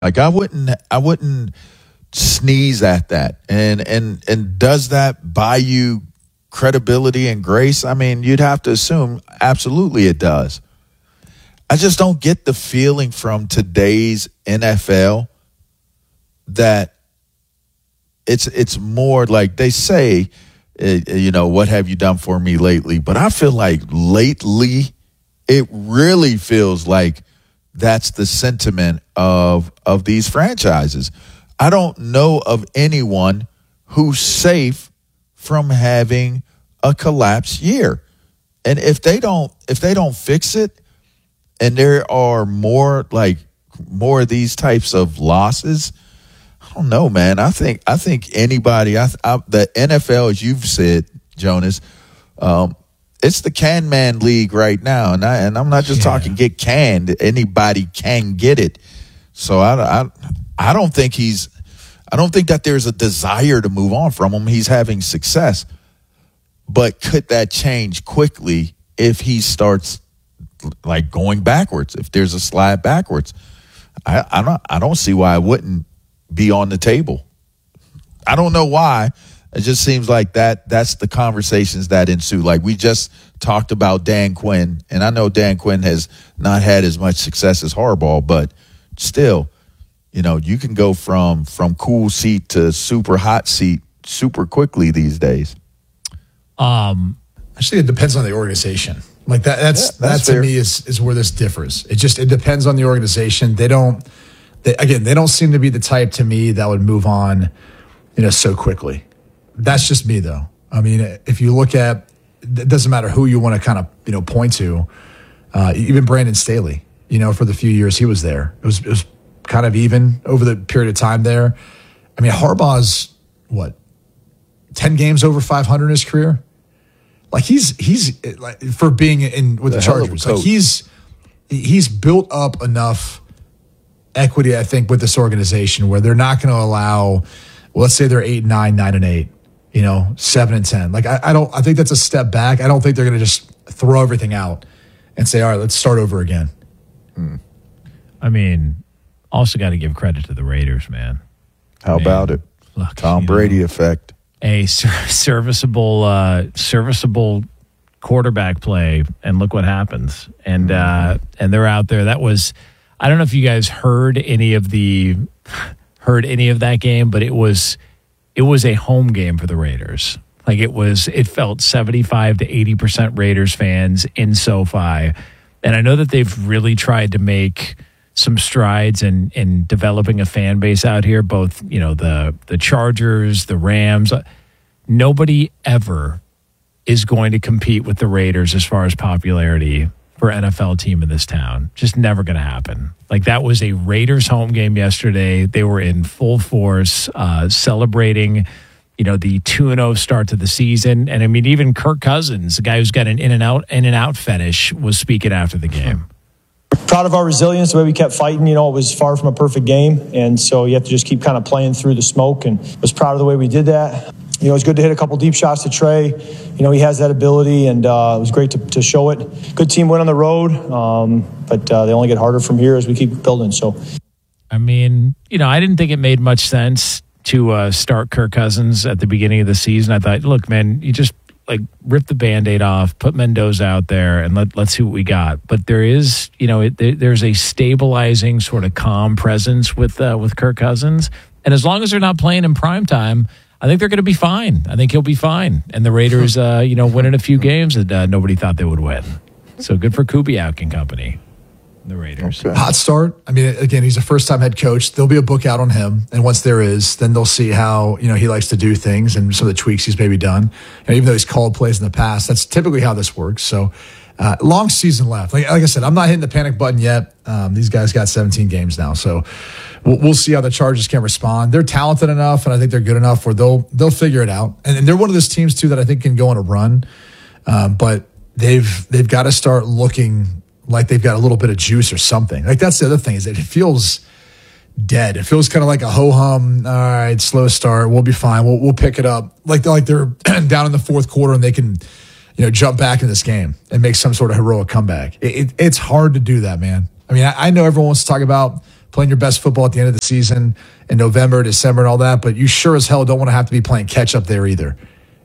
Like I wouldn't sneeze at that. And does that buy you credibility and grace? I mean, you'd have to assume absolutely it does. I just don't get the feeling from today's NFL that it's more like they say, what have you done for me lately? But I feel like lately it really feels like that's the sentiment of these franchises. I don't know of anyone who's safe from having a collapse year. And if they don't fix it, and there are more of these types of losses, I don't know, man. I think anybody, the NFL, as you've said, Jonas, it's the can man league right now, and I'm not just talking get canned. Anybody can get it. So I don't think that there's a desire to move on from him. He's having success, but could that change quickly if he starts like going backwards? If there's a slide backwards, I don't see why it wouldn't be on the table. I don't know why. It just seems like that's the conversations that ensue. Like we just talked about Dan Quinn, and I know Dan Quinn has not had as much success as Harbaugh, but still, you can go from cool seat to super hot seat super quickly these days. I think it depends on the organization. Like that to fair. me is where this differs. It depends on the organization. They don't seem to be the type to me that would move on, so quickly. That's just me, though. I mean, if you look at, it doesn't matter who you want to kind of, point to, even Brandon Staley, for the few years he was there. It was kind of even over the period of time there. I mean, Harbaugh's, 10 games over 500 in his career? Like, he's like, for being with the Chargers, like he's built up enough equity, I think, with this organization where they're not going to allow, let's say they're 8-9, 9-8. 7-10. Like I think that's a step back. I don't think they're going to just throw everything out and say, all right, let's start over again. I mean, also got to give credit to the Raiders, man. How about it? Look, Tom Brady effect. A serviceable quarterback play, and look what happens. And they're out there. That was, I don't know if you guys heard any of that game, but it was a home game for the Raiders. Like it felt 75 to 80% Raiders fans in SoFi. And I know that they've really tried to make some strides in developing a fan base out here, both, the Chargers, the Rams. Nobody ever is going to compete with the Raiders as far as popularity for NFL team in this town. Just never going to happen. Like that was a Raiders home game yesterday. They were in full force, celebrating, the 2-0 start to the season. And I mean, even Kirk Cousins, the guy who's got an in and out fetish, was speaking after the game. Proud of our resilience, the way we kept fighting. It was far from a perfect game. And so you have to just keep kind of playing through the smoke, and was proud of the way we did that. It's good to hit a couple deep shots to Trey. He has that ability, and it was great to show it. Good team win on the road, but they only get harder from here as we keep building. So, I mean, I didn't think it made much sense to start Kirk Cousins at the beginning of the season. I thought, look, man, you just rip the Band-Aid off, put Mendoza out there, and let's see what we got. But there is, there's a stabilizing sort of calm presence with Kirk Cousins, and as long as they're not playing in prime time, I think they're going to be fine. I think he'll be fine. And the Raiders, winning a few games that nobody thought they would win. So good for Kubiak and company, the Raiders. Okay. Hot start. I mean, again, he's a first-time head coach. There'll be a book out on him. And once there is, then they'll see how, he likes to do things and some of the tweaks he's maybe done. And even though he's called plays in the past, that's typically how this works. So long season left. Like I said, I'm not hitting the panic button yet. These guys got 17 games now. So we'll see how the Chargers can respond. They're talented enough, and I think they're good enough where they'll figure it out. And they're one of those teams too that I think can go on a run, but they've got to start looking like they've got a little bit of juice or something. Like that's the other thing, is that it feels dead. It feels kind of like a ho hum. All right, slow start. We'll be fine. We'll pick it up. Like they're down in the fourth quarter and they can jump back in this game and make some sort of heroic comeback. It's hard to do that, man. I mean, I know everyone wants to talk about playing your best football at the end of the season in November, December, and all that. But you sure as hell don't want to have to be playing catch up there either.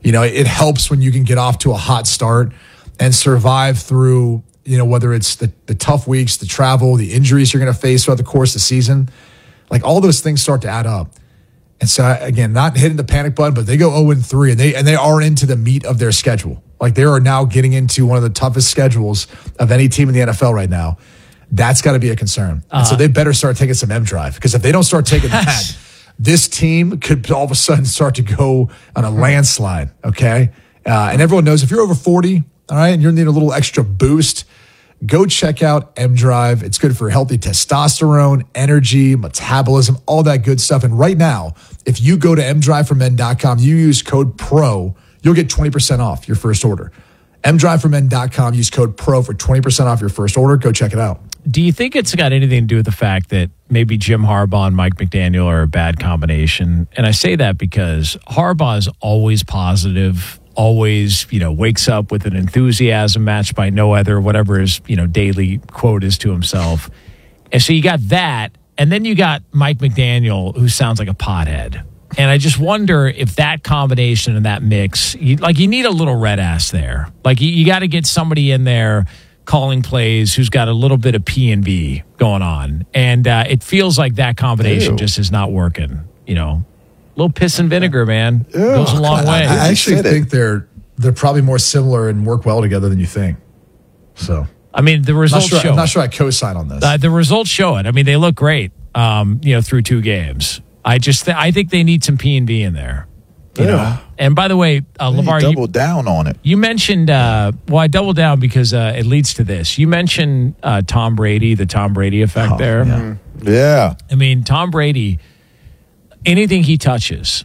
It helps when you can get off to a hot start and survive through, whether it's the tough weeks, the travel, the injuries you're going to face throughout the course of the season. Like all those things start to add up. And so, again, not hitting the panic button, but they go 0-3, and they are into the meat of their schedule. Like they are now getting into one of the toughest schedules of any team in the NFL right now. That's got to be a concern. And so they better start taking some M Drive, because if they don't start taking that, this team could all of a sudden start to go on a landslide, okay? And everyone knows if you're over 40, all right, and you're needing a little extra boost, go check out M Drive. It's good for healthy testosterone, energy, metabolism, all that good stuff. And right now, if you go to mdriveformen.com, you use code PRO, you'll get 20% off your first order. mdriveformen.com, use code PRO for 20% off your first order. Go check it out. Do you think it's got anything to do with the fact that maybe Jim Harbaugh and Mike McDaniel are a bad combination? And I say that because Harbaugh is always positive, always, wakes up with an enthusiasm matched by no other, whatever his, daily quote is to himself. And so you got that. And then you got Mike McDaniel, who sounds like a pothead. And I just wonder if that combination and that mix, you need a little red ass there. Like you got to get somebody in there calling plays who's got a little bit of P&B going on. And it feels like that combination just is not working. A little piss and vinegar, man. Goes a long way. I actually think they're probably more similar and work well together than you think. So, I mean, the results show. I'm not sure I co-sign on this. The results show it. I mean, they look great, through 2 games. I think they need some P&B in there. You know? And by the way, LeVar, you doubled down on it. You mentioned, I doubled down because it leads to this. You mentioned Tom Brady, the Tom Brady effect there. Yeah. I mean, Tom Brady, anything he touches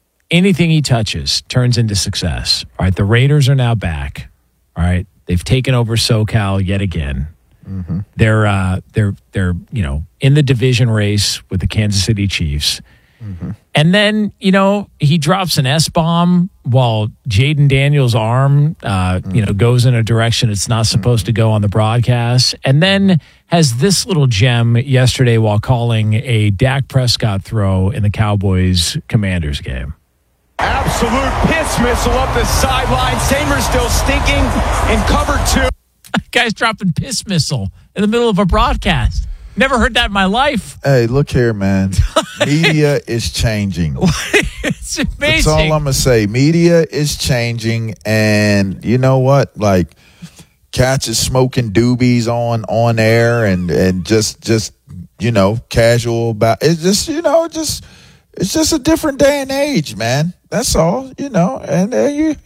turns into success. All right, the Raiders are now back. All right, they've taken over SoCal yet again. Mm-hmm. They're in the division race with the Kansas City Chiefs. Mm-hmm. And then, he drops an S-bomb while Jaden Daniels' arm, goes in a direction it's not supposed to go on the broadcast. And then has this little gem yesterday while calling a Dak Prescott throw in the Cowboys-Commanders game. Absolute piss missile up the sideline. Samer's still stinking in cover 2. Guy's dropping piss missile in the middle of a broadcast. Never heard that in my life. Hey, look here, man. Media is changing. It's amazing. That's all I'm going to say. Media is changing, and you know what? Like, cats is smoking doobies on air and just casual about it. It's just a different day and age, man. That's all, and you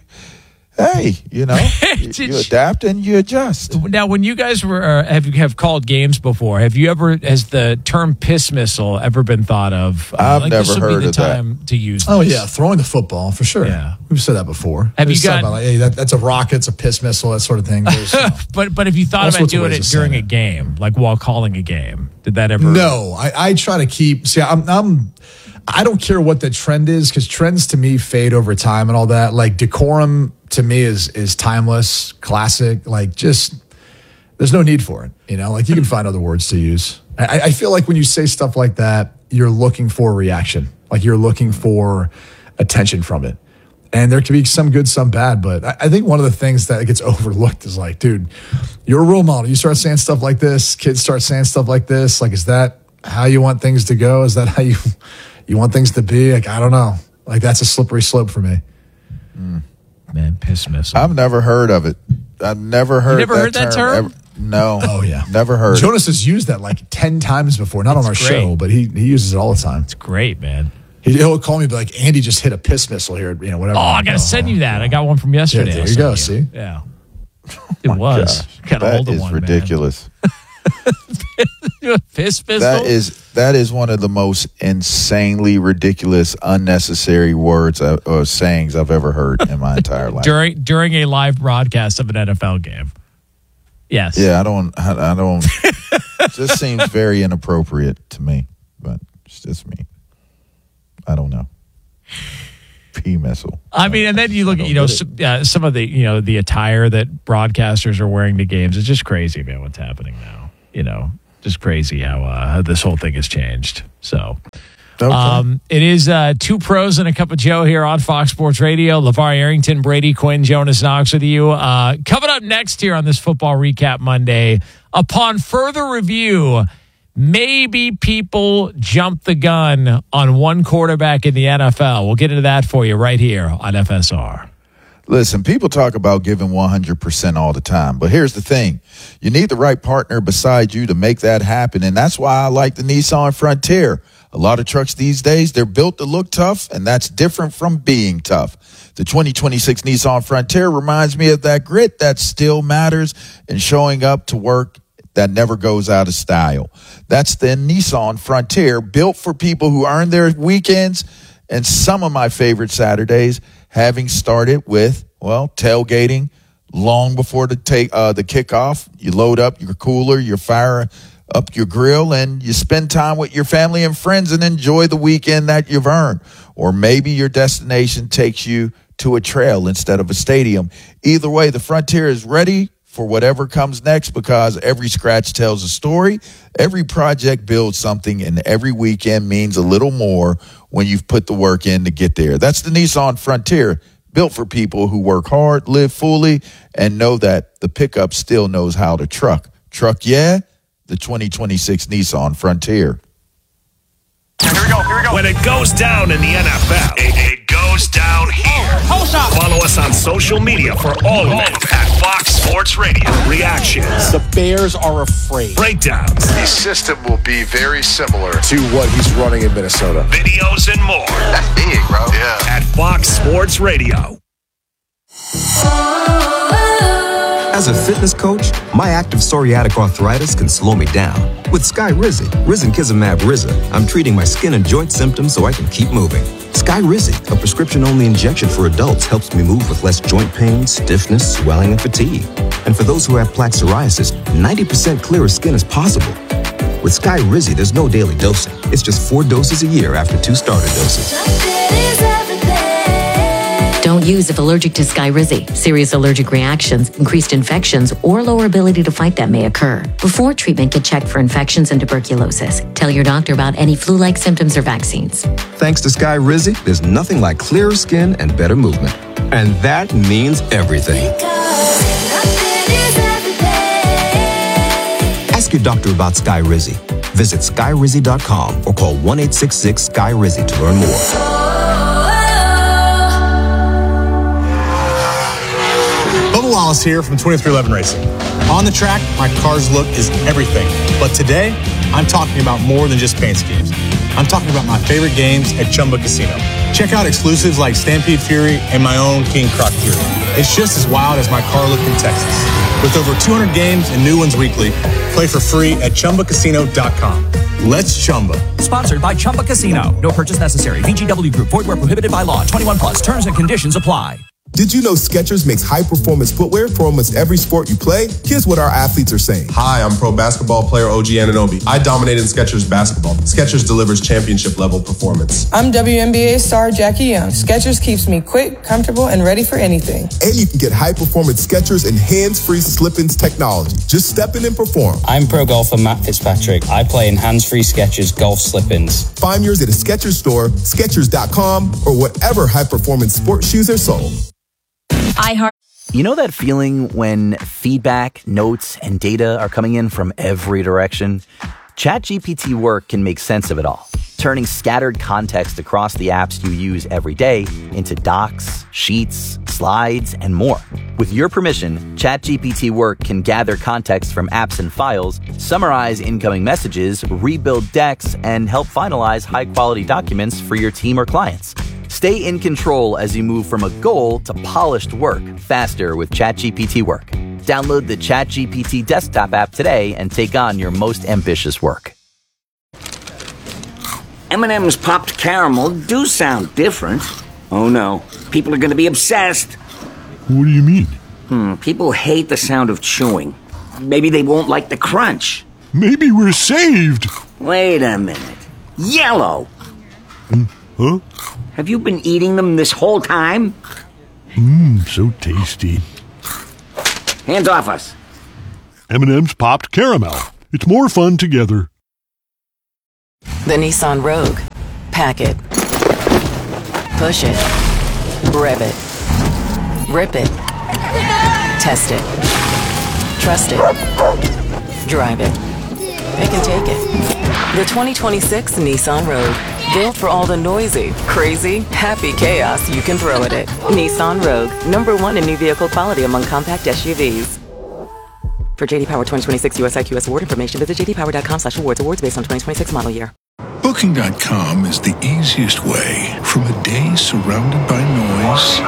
you adapt and you adjust. Now, when you guys have called games before, has the term piss missile ever been thought of? I've never heard of that. To use this. Oh yeah, throwing the football for sure. Yeah, we've said that before. Have you got that's a rocket, it's a piss missile, that sort of thing. But if you thought about doing it during a game, like while calling a game, did that ever? No, I try to keep. See, I don't care what the trend is, because trends to me fade over time and all that. Like decorum to me is timeless, classic. Like just there's no need for it. Like you can find other words to use. I feel like when you say stuff like that, you're looking for a reaction. Like you're looking for attention from it. And there can be some good, some bad. But I think one of the things that gets overlooked is like, dude, you're a role model. You start saying stuff like this. Kids start saying stuff like this. Like, is that how you want things to go? Is that how you want things to be? Like, I don't know. Like, that's a slippery slope for me. Man, piss missile. I've never heard of it. I've never heard. You never heard that term? Ever. No. Oh yeah, never heard. Jonas has used that like 10 times before. Not on our show, but he uses it all the time. It's great, man. He'll call me and be like, Andy just hit a piss missile here. Whatever. Oh, I gotta send you that. I got one from yesterday. Yeah, there you go. See? Yeah. It was. Got a hold of one. That is ridiculous. Piss missile? That is one of the most insanely ridiculous, unnecessary words or sayings I've ever heard in my entire life. During a live broadcast of an NFL game. Yes. Yeah, I don't. It just seems very inappropriate to me, but it's just me. I don't know. P missile. I mean, and then you look at some of the the attire that broadcasters are wearing to games. It's just crazy, man. What's happening now? Just crazy how this whole thing has changed. So. Okay. It is Two Pros and a Cup of Joe here on Fox Sports Radio. LeVar Arrington, Brady Quinn, Jonas Knox with you. Coming up next here on this Football Recap Monday, upon further review, maybe people jumped the gun on one quarterback in the NFL. We'll get into that for you right here on FSR. Listen, people talk about giving 100% all the time, but here's the thing. You need the right partner beside you to make that happen, and that's why I like the Nissan Frontier. A lot of trucks these days, they're built to look tough, and that's different from being tough. The 2026 Nissan Frontier reminds me of that grit that still matters and showing up to work that never goes out of style. That's the Nissan Frontier, built for people who earn their weekends and some of my favorite Saturdays, having started with, well, tailgating long before the kickoff. You load up your cooler, you fire up your grill, and you spend time with your family and friends and enjoy the weekend that you've earned. Or maybe your destination takes you to a trail instead of a stadium. Either way, the Frontier is ready for whatever comes next, because every scratch tells a story, every project builds something, and every weekend means a little more when you've put the work in to get there. That's the Nissan Frontier, built for people who work hard, live fully, and know that the pickup still knows how to truck. Truck, yeah? The 2026 Nissan Frontier. Here we go. When it goes down in the NFL, it goes down here. Follow us on social media for all of it at Fox Sports Radio. Reactions. The Bears are afraid. Breakdowns. The system will be very similar to what he's running in Minnesota. Videos and more. That's big, bro. Yeah. At Fox Sports Radio. As a fitness coach, my active psoriatic arthritis can slow me down. With Skyrizi, Risankizumab Riza, I'm treating my skin and joint symptoms so I can keep moving. Skyrizi, a prescription-only injection for adults, helps me move with less joint pain, stiffness, swelling, and fatigue. And for those who have plaque psoriasis, 90% clearer skin is possible. With Skyrizi, there's no daily dosing. It's just 4 doses a year after 2 starter doses. Don't use if allergic to Skyrizi. Serious allergic reactions, increased infections, or lower ability to fight them may occur. Before treatment, get checked for infections and tuberculosis. Tell your doctor about any flu-like symptoms or vaccines. Thanks to Skyrizi, there's nothing like clearer skin and better movement. And that means everything. Ask your doctor about Skyrizi. Visit Skyrizi.com or call 1-866-SKY-RIZI to learn more. Bubba Wallace here from 2311 Racing. On the track, my car's look is everything. But today, I'm talking about more than just paint schemes. I'm talking about my favorite games at Chumba Casino. Check out exclusives like Stampede Fury and my own King Croc Fury. It's just as wild as my car look in Texas. With over 200 games and new ones weekly, play for free at ChumbaCasino.com. Let's Chumba. Sponsored by Chumba Casino. No purchase necessary. VGW Group. Void where prohibited by law. 21 plus. Terms and conditions apply. Did you know Skechers makes high-performance footwear for almost every sport you play? Here's what our athletes are saying. Hi, I'm pro basketball player OG Anunoby. I dominated Skechers basketball. Skechers delivers championship-level performance. I'm WNBA star Jackie Young. Skechers keeps me quick, comfortable, and ready for anything. And you can get high-performance Skechers and hands-free slip-ins technology. Just step in and perform. I'm pro golfer Matt Fitzpatrick. I play in hands-free Skechers golf slip-ins. Find yours at a Skechers store, Skechers.com, or whatever high-performance sports shoes are sold. You know that feeling when feedback, notes, and data are coming in from every direction? ChatGPT Work can make sense of it all, turning scattered context across the apps you use every day into docs, sheets, slides, and more. With your permission, ChatGPT Work can gather context from apps and files, summarize incoming messages, rebuild decks, and help finalize high-quality documents for your team or clients. Stay in control as you move from a goal to polished work faster with ChatGPT Work. Download the ChatGPT desktop app today and take on your most ambitious work. M&M's popped caramel do sound different. Oh no, people are going to be obsessed. What do you mean? People hate the sound of chewing. Maybe they won't like the crunch. Maybe we're saved. Wait a minute. Yellow! Huh? Have you been eating them this whole time? So tasty. Hands off us. M&M's popped caramel. It's more fun together. The Nissan Rogue. Pack it. Push it. Rev it. Rip it. Test it. Trust it. Drive it. Pick and take it. The 2026 Nissan Rogue. Built for all the noisy, crazy, happy chaos you can throw at it. Nissan Rogue. #1 in new vehicle quality among compact SUVs. For JD Power 2026 US IQS award information, visit jdpower.com/awards. Awards based on 2026 model year. Booking.com is the easiest way from a day surrounded by noise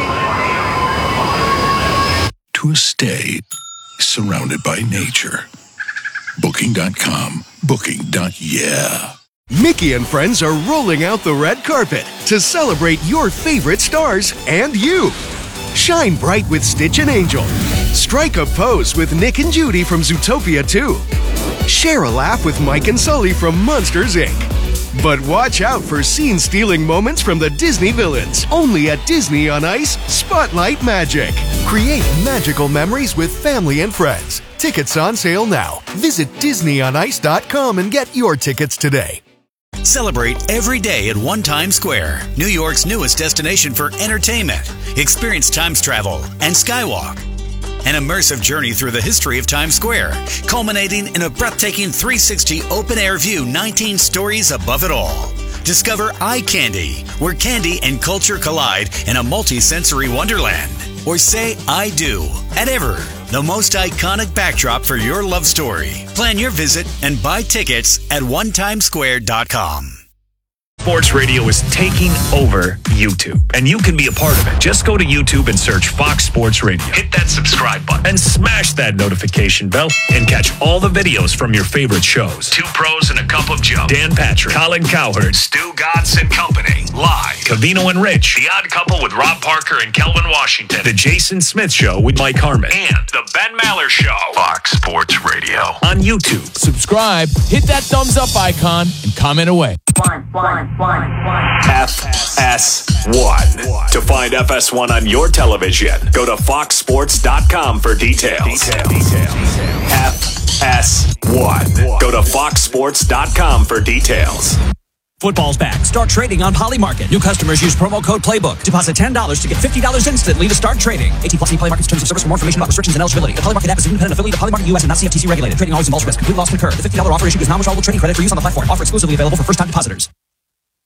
to a stay surrounded by nature. Booking.com. Booking.yeah. Mickey and friends are rolling out the red carpet to celebrate your favorite stars and you. Shine bright with Stitch and Angel. Strike a pose with Nick and Judy from Zootopia 2. Share a laugh with Mike and Sully from Monsters, Inc. But watch out for scene-stealing moments from the Disney villains. Only at Disney on Ice, Spotlight Magic. Create magical memories with family and friends. Tickets on sale now. Visit DisneyOnIce.com and get your tickets today. Celebrate every day at One Times Square, New York's newest destination for entertainment. Experience Times Travel and Skywalk. An immersive journey through the history of Times Square, culminating in a breathtaking 360 open-air view 19 stories above it all. Discover Eye Candy, where candy and culture collide in a multi-sensory wonderland. Or say I do at Ever, the most iconic backdrop for your love story. Plan your visit and buy tickets at onetimesquare.com. Sports Radio is taking over YouTube, and you can be a part of it. Just go to YouTube and search Fox Sports Radio. Hit that subscribe button and smash that notification bell and catch all the videos from your favorite shows. Two Pros and a Cup of Joe. Dan Patrick, Colin Cowherd, Stu Gatz and Company. Live. Covino and Rich. The Odd Couple with Rob Parker and Kelvin Washington. The Jason Smith Show with Mike Harmon. And The Ben Maller Show. Fox Sports Radio. On YouTube. Subscribe, hit that thumbs up icon, and comment away. FS1. To find FS1 on your television, go to foxsports.com for details. FS1. Go to foxsports.com for details. Football's back. Start trading on Polymarket. New customers use promo code PLAYBOOK. Deposit $10 to get $50 instantly to start trading. 18+ see Polymarket's terms of service for more information about restrictions and eligibility. The Polymarket app is an independent affiliate of Polymarket US and not CFTC regulated. Trading always involves risk. Complete loss can occur. The $50 offer issued is non-withdrawable trading credit for use on the platform. Offer exclusively available for first-time depositors.